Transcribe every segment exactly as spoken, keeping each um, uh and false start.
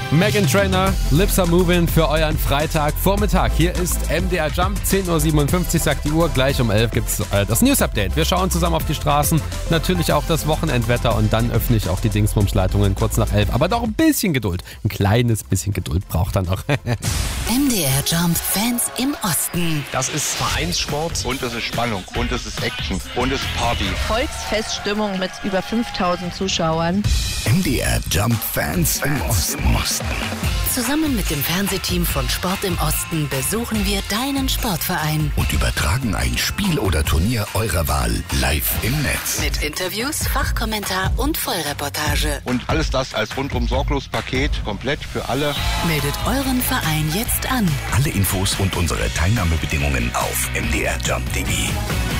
Meghan Trainor, Lips Are Moving für euren Freitagvormittag. Hier ist M D R Jump, zehn Uhr siebenundfünfzig sagt die Uhr. Gleich um elf gibt es äh, das News-Update. Wir schauen zusammen auf die Straßen, natürlich auch das Wochenendwetter und dann öffne ich auch die Dingsbumsleitungen kurz nach elf. Aber doch ein bisschen Geduld, ein kleines bisschen Geduld braucht er noch. M D R Jump Fans im Osten. Das ist Vereinssport. Und es ist Spannung. Und es ist Action. Und es ist Party. Volksfeststimmung mit über fünftausend Zuschauern. M D R Jump Fans im Osten. Zusammen mit dem Fernsehteam von Sport im Osten besuchen wir deinen Sportverein. Und übertragen ein Spiel oder Turnier eurer Wahl live im Netz. Mit Interviews, Fachkommentar und Vollreportage. Und alles das als rundum sorglos Paket, komplett für alle. Meldet euren Verein jetzt an. Alle Infos und unsere Teilnahmebedingungen auf m d r jump punkt d e.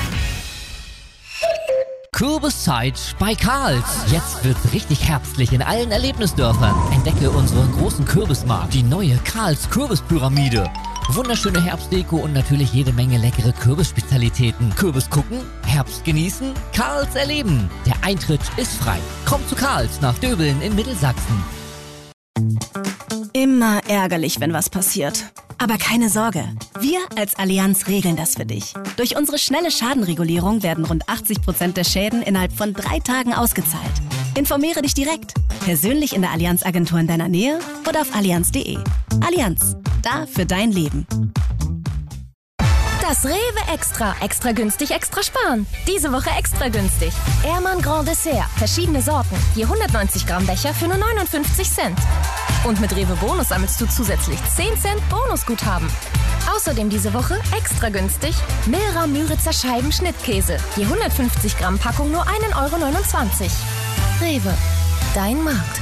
Kürbiszeit bei Karls. Jetzt wird's richtig herbstlich in allen Erlebnisdörfern. Entdecke unseren großen Kürbismarkt, die neue Karls Kürbispyramide. Wunderschöne Herbstdeko und natürlich jede Menge leckere Kürbisspezialitäten. Kürbis gucken, Herbst genießen, Karls erleben. Der Eintritt ist frei. Kommt zu Karls nach Döbeln in Mittelsachsen. Immer ärgerlich, wenn was passiert. Aber keine Sorge, wir als Allianz regeln das für dich. Durch unsere schnelle Schadenregulierung werden rund achtzig Prozent der Schäden innerhalb von drei Tagen ausgezahlt. Informiere dich direkt, persönlich in der Allianz-Agentur in deiner Nähe oder auf allianz punkt de. Allianz, da für dein Leben. Das Rewe Extra. Extra günstig, extra sparen. Diese Woche extra günstig. Ehrmann Grand Dessert. Verschiedene Sorten. Je hundertneunzig Gramm Becher für nur neunundfünfzig Cent. Und mit Rewe Bonus sammelst du zusätzlich zehn Cent Bonusguthaben. Außerdem diese Woche extra günstig Milra Müritzer Scheiben Schnittkäse. Je hundertfünfzig Gramm Packung nur ein Euro neunundzwanzig. Rewe. Dein Markt.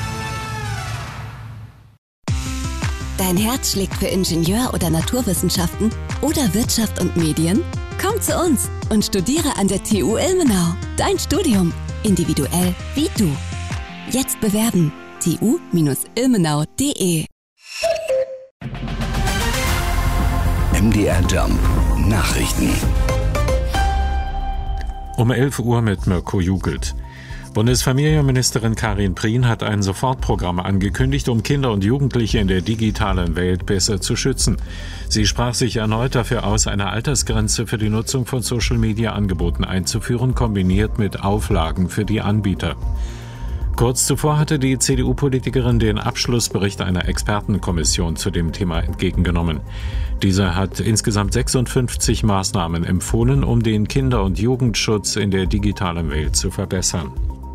Dein Herz schlägt für Ingenieur- oder Naturwissenschaften oder Wirtschaft und Medien? Komm zu uns und studiere an der T U Ilmenau. Dein Studium. Individuell wie du. Jetzt bewerben. t u ilmenau punkt de. M D R Jump Nachrichten. Um elf Uhr mit Mirko Jugelt. Bundesfamilienministerin Karin Prien hat ein Sofortprogramm angekündigt, um Kinder und Jugendliche in der digitalen Welt besser zu schützen. Sie sprach sich erneut dafür aus, eine Altersgrenze für die Nutzung von Social-Media-Angeboten einzuführen, kombiniert mit Auflagen für die Anbieter. Kurz zuvor hatte die C D U-Politikerin den Abschlussbericht einer Expertenkommission zu dem Thema entgegengenommen. Diese hat insgesamt sechsundfünfzig Maßnahmen empfohlen, um den Kinder- und Jugendschutz in der digitalen Welt zu verbessern.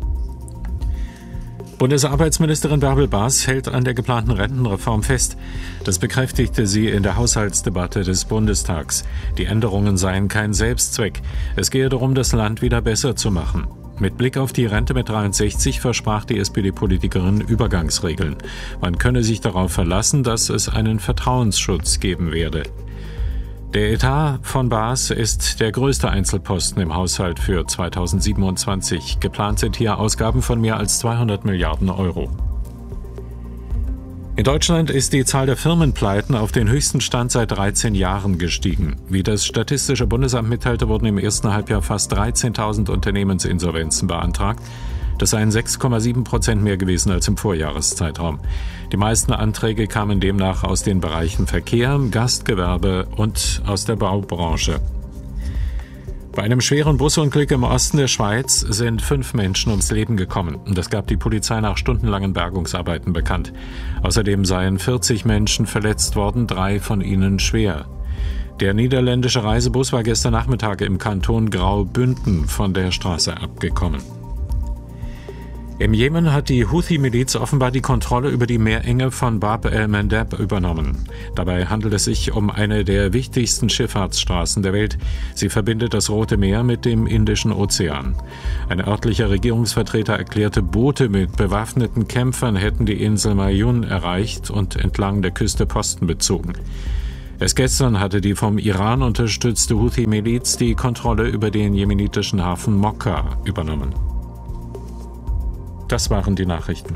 Bundesarbeitsministerin Bärbel Baas hält an der geplanten Rentenreform fest. Das bekräftigte sie in der Haushaltsdebatte des Bundestags. Die Änderungen seien kein Selbstzweck. Es gehe darum, das Land wieder besser zu machen. Mit Blick auf die Rente mit dreiundsechzig versprach die S P D-Politikerin Übergangsregeln. Man könne sich darauf verlassen, dass es einen Vertrauensschutz geben werde. Der Etat von Baas ist der größte Einzelposten im Haushalt für zweitausendsiebenundzwanzig. Geplant sind hier Ausgaben von mehr als zweihundert Milliarden Euro. In Deutschland ist die Zahl der Firmenpleiten auf den höchsten Stand seit dreizehn Jahren gestiegen. Wie das Statistische Bundesamt mitteilte, wurden im ersten Halbjahr fast dreizehntausend Unternehmensinsolvenzen beantragt. Das seien sechs Komma sieben Prozent mehr gewesen als im Vorjahreszeitraum. Die meisten Anträge kamen demnach aus den Bereichen Verkehr, Gastgewerbe und aus der Baubranche. Bei einem schweren Busunglück im Osten der Schweiz sind fünf Menschen ums Leben gekommen. Das gab die Polizei nach stundenlangen Bergungsarbeiten bekannt. Außerdem seien vierzig Menschen verletzt worden, drei von ihnen schwer. Der niederländische Reisebus war gestern Nachmittag im Kanton Graubünden von der Straße abgekommen. Im Jemen hat die Houthi-Miliz offenbar die Kontrolle über die Meerenge von Bab el-Mandeb übernommen. Dabei handelt es sich um eine der wichtigsten Schifffahrtsstraßen der Welt. Sie verbindet das Rote Meer mit dem Indischen Ozean. Ein örtlicher Regierungsvertreter erklärte, Boote mit bewaffneten Kämpfern hätten die Insel Mayun erreicht und entlang der Küste Posten bezogen. Erst gestern hatte die vom Iran unterstützte Houthi-Miliz die Kontrolle über den jemenitischen Hafen Mokka übernommen. Das waren die Nachrichten.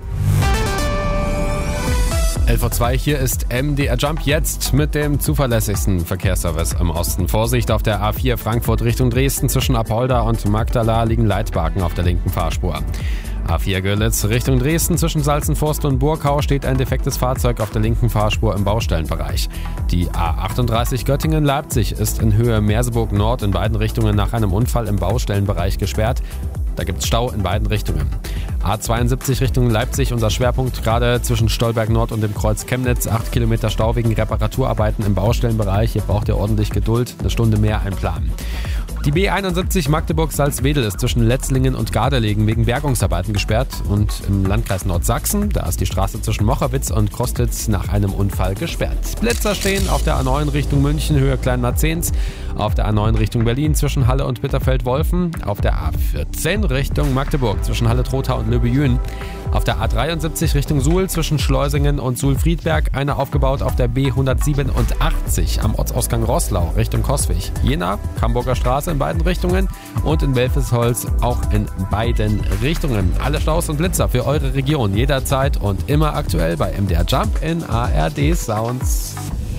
elf Uhr zwei, hier ist M D R Jump jetzt mit dem zuverlässigsten Verkehrsservice im Osten. Vorsicht auf der A vier Frankfurt Richtung Dresden zwischen Apolda und Magdala liegen Leitbarken auf der linken Fahrspur. A vier Görlitz Richtung Dresden zwischen Salzenforst und Burkau steht ein defektes Fahrzeug auf der linken Fahrspur im Baustellenbereich. Die A achtunddreißig Göttingen-Leipzig ist in Höhe Merseburg Nord in beiden Richtungen nach einem Unfall im Baustellenbereich gesperrt. Da gibt es Stau in beiden Richtungen. A zweiundsiebzig Richtung Leipzig, unser Schwerpunkt gerade zwischen Stolberg Nord und dem Kreuz Chemnitz. acht Kilometer Stau wegen Reparaturarbeiten im Baustellenbereich. Hier braucht ihr ordentlich Geduld, eine Stunde mehr einplanen. Die B einundsiebzig Magdeburg-Salzwedel ist zwischen Letzlingen und Gardelegen wegen Bergungsarbeiten gesperrt. Und im Landkreis Nordsachsen, da ist die Straße zwischen Mocherwitz und Kostitz nach einem Unfall gesperrt. Blitzer stehen auf der A neun Richtung München, Höhe Kleinmarzens. Auf der A neun Richtung Berlin zwischen Halle und Bitterfeld-Wolfen. Auf der A vierzehn Richtung Magdeburg zwischen Halle-Trotha und Löbejün. Auf der A dreiundsiebzig Richtung Suhl zwischen Schleusingen und Suhl-Friedberg. Eine aufgebaut auf der B hundertsiebenundachtzig am Ortsausgang Roßlau Richtung Coswig. Jena, Hamburger Straße in beiden Richtungen und in Welfesholz auch in beiden Richtungen. Alle Staus und Blitzer für eure Region jederzeit und immer aktuell bei M D R Jump in A R D Sounds.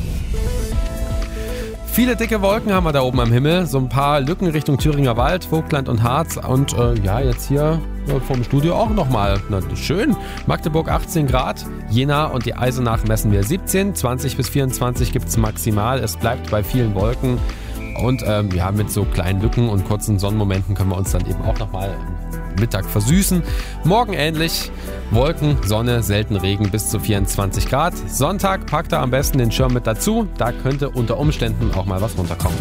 Viele dicke Wolken haben wir da oben am Himmel, so ein paar Lücken Richtung Thüringer Wald, Vogtland und Harz und äh, ja, jetzt hier äh, vom Studio auch nochmal. Na, schön, Magdeburg achtzehn Grad, Jena und die Eisenach messen wir siebzehn, zwanzig bis vierundzwanzig gibt es maximal, es bleibt bei vielen Wolken und ähm, ja, mit so kleinen Lücken und kurzen Sonnenmomenten können wir uns dann eben auch nochmal Mittag versüßen. Morgen ähnlich. Wolken, Sonne, selten Regen bis zu vierundzwanzig Grad. Sonntag packt er am besten den Schirm mit dazu. Da könnte unter Umständen auch mal was runterkommen.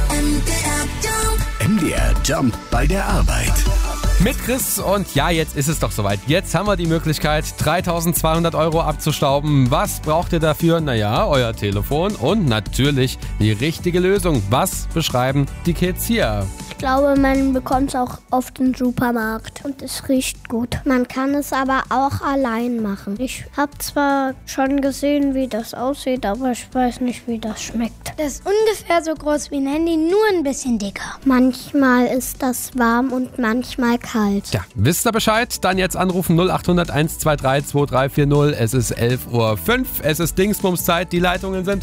M D R Jump bei der Arbeit. Mit Chris und ja, jetzt ist es doch soweit. Jetzt haben wir die Möglichkeit, dreitausendzweihundert Euro abzustauben. Was braucht ihr dafür? Naja, euer Telefon und natürlich die richtige Lösung. Was beschreiben die Kids hier? Ich glaube, man bekommt es auch auf den Supermarkt und es riecht gut. Man kann es aber auch allein machen. Ich habe zwar schon gesehen, wie das aussieht, aber ich weiß nicht, wie das schmeckt. Das ist ungefähr so groß wie ein Handy, nur ein bisschen dicker. Manchmal ist das warm und manchmal kalt. Ja, wisst ihr Bescheid? Dann jetzt anrufen null achthundert eins zwei drei zwei drei vier null. Es ist elf Uhr fünf. Es ist Dingsbums Zeit. Die Leitungen sind